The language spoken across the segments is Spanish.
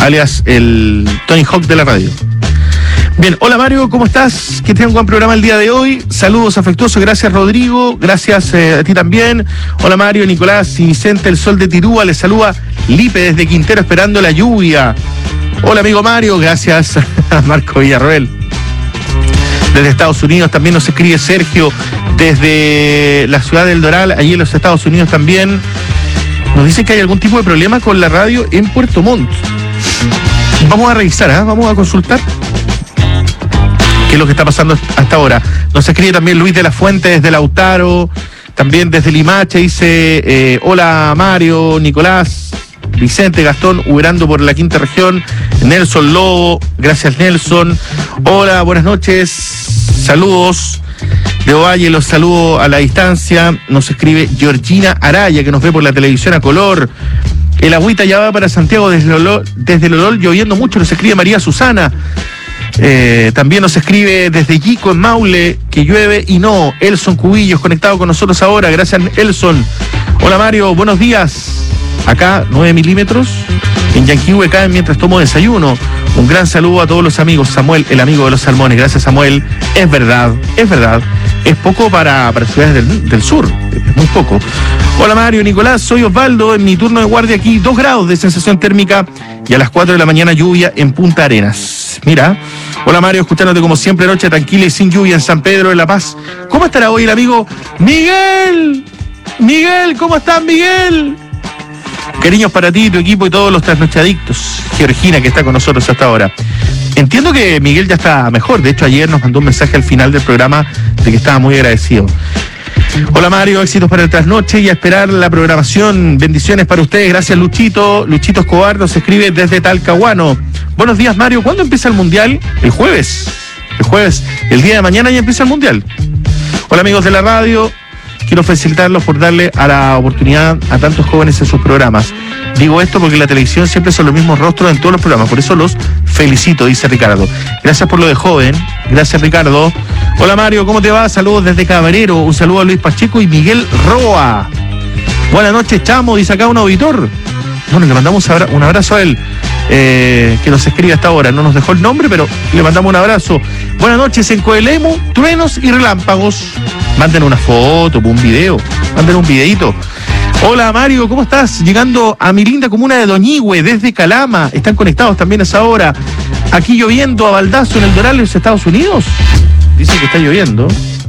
alias el Tony Hawk de la radio. Bien, hola Mario, ¿cómo estás? Que tengan un buen programa el día de hoy. Saludos afectuosos, gracias Rodrigo, gracias a ti también. Hola Mario, Nicolás y Vicente, el sol de Tirúa, les saluda Lipe desde Quintero esperando la lluvia. Hola amigo Mario, gracias a Marco Villarroel. Desde Estados Unidos también nos escribe Sergio, desde la ciudad del Doral, allí en los Estados Unidos también. Nos dice que hay algún tipo de problema con la radio en Puerto Montt. Vamos a revisar, vamos a consultar qué es lo que está pasando hasta ahora. Nos escribe también Luis de la Fuente desde Lautaro, también desde Limache, dice, hola Mario, Nicolás, Vicente, Gastón, Uberando por la quinta región, Nelson Lobo, gracias Nelson. Hola, buenas noches, saludos. De Ovalle, los saludo a la distancia. Nos escribe Georgina Araya, que nos ve por la televisión a color. El agüita ya va para Santiago desde el Olol, lloviendo mucho. Nos escribe María Susana. También nos escribe desde Yico, en Maule, que llueve y no. Elson Cubillos, conectado con nosotros ahora. Gracias, Elson. Hola, Mario, buenos días. Acá, 9 milímetros. En Yanquihue caen mientras tomo desayuno. Un gran saludo a todos los amigos. Samuel, el amigo de los salmones. Gracias, Samuel. Es verdad. Es poco para ciudades del sur. Es muy poco. Hola, Mario, Nicolás. Soy Osvaldo. En mi turno de guardia aquí, 2 grados de sensación térmica. Y a las 4 de la mañana lluvia en Punta Arenas. Mira. Hola, Mario. Escuchándote como siempre. Noche tranquila y sin lluvia en San Pedro de la Paz. ¿Cómo estará hoy el amigo Miguel? Miguel, ¿cómo estás, Miguel? Cariños para ti, tu equipo y todos los trasnochadictos. Georgina, que está con nosotros hasta ahora. Entiendo que Miguel ya está mejor. De hecho, ayer nos mandó un mensaje al final del programa de que estaba muy agradecido. Hola Mario, éxitos para el trasnoche y a esperar la programación. Bendiciones para ustedes. Gracias Luchito. Luchito Escobar nos escribe desde Talcahuano. Buenos días Mario. ¿Cuándo empieza el Mundial? El jueves. El día de mañana ya empieza el Mundial. Hola amigos de la radio. Quiero felicitarlos por darle a la oportunidad a tantos jóvenes en sus programas. Digo esto porque en la televisión siempre son los mismos rostros en todos los programas. Por eso los felicito, dice Ricardo. Gracias por lo de joven. Gracias, Ricardo. Hola, Mario, ¿cómo te va? Saludos desde Cabrero. Un saludo a Luis Pacheco y Miguel Roa. Buenas noches, Chamo, dice acá un auditor. Bueno, le mandamos un abrazo a él, que nos escribe hasta ahora. No nos dejó el nombre, pero le mandamos un abrazo. Buenas noches en Coelemu, truenos y relámpagos. Manden una foto, un video, manden un videito. Hola Mario, ¿cómo estás? Llegando a mi linda comuna de Doñihue, desde Calama. Están conectados también a esa hora. Aquí lloviendo a baldazo en el Doral, en los Estados Unidos. Dicen que está lloviendo.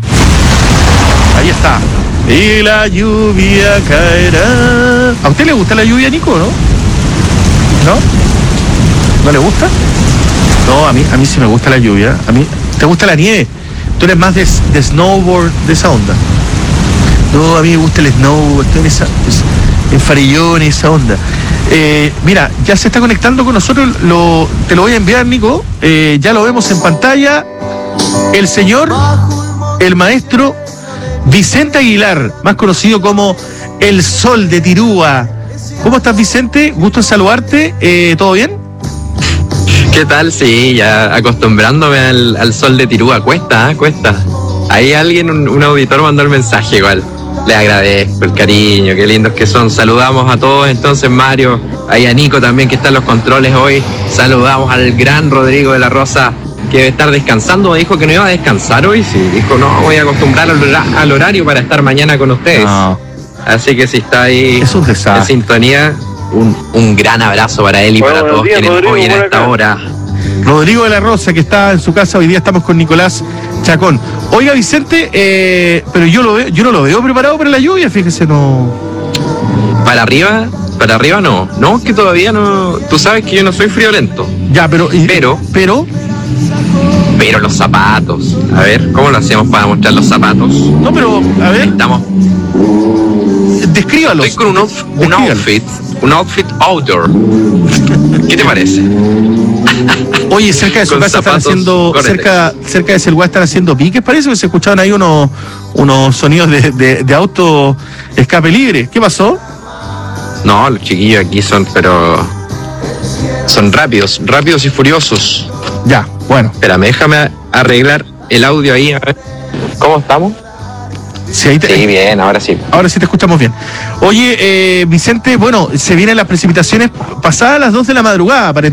Ahí está. Y la lluvia caerá. ¿A usted le gusta la lluvia, Nico, no? ¿No? ¿No le gusta? No, a mí sí me gusta la lluvia. A mí, ¿te gusta la nieve? Tú eres más de snowboard, de esa onda. No, a mí me gusta el snowboard, estoy en farellón y esa onda. Mira, ya se está conectando con nosotros, te lo voy a enviar, Nico. Ya lo vemos en pantalla. El señor, el maestro Vicente Aguilar, más conocido como el Sol de Tirúa. ¿Cómo estás, Vicente? Gusto en saludarte. ¿Todo bien? ¿Qué tal? Sí, ya acostumbrándome al Sol de Tirúa. Cuesta. Ahí alguien, un auditor mandó el mensaje igual. Les agradezco el cariño, qué lindos que son. Saludamos a todos entonces, Mario. Ahí a Nico también, que está en los controles hoy. Saludamos al gran Rodrigo de la Rosa, que debe estar descansando. Me dijo que no iba a descansar hoy. Sí, dijo, no, voy a acostumbrar al horario para estar mañana con ustedes. No. Así que si está ahí en sintonía, un gran abrazo para él y para todos quienes hoy en esta hora. Rodrigo de la Rosa, que está en su casa. Hoy día estamos con Nicolás Chacón. Oiga, Vicente, pero yo no lo veo preparado para la lluvia, fíjese, no. Para arriba no. No, que todavía no. Tú sabes que yo no soy friolento. Ya, pero los zapatos. A ver, ¿cómo lo hacemos para mostrar los zapatos? No, pero, a ver. Estamos. Descríbalos. Estoy con un outfit outdoor. ¿Qué te parece? Oye, cerca de su casa están haciendo, cerca de ese lugar están haciendo piques, parece que se escuchaban ahí unos sonidos de auto escape libre. ¿Qué pasó? No, los chiquillos aquí son rápidos y furiosos. Ya, bueno. Espérame, déjame arreglar el audio ahí, a ver. ¿Cómo estamos? Sí, bien, ahora sí. Ahora sí te escuchamos bien. Oye, Vicente, bueno, se vienen las precipitaciones pasadas las 2 de la madrugada,